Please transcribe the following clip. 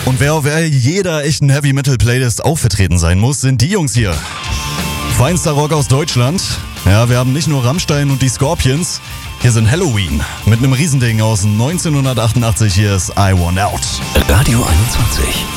Und wer auf jeder echten Heavy-Metal-Playlist auch vertreten sein muss, sind die Jungs hier. Feinster Rock aus Deutschland. Ja, wir haben nicht nur Rammstein und die Scorpions. Hier sind Halloween mit einem Riesending aus 1988. Hier ist I Want Out. Radio 21.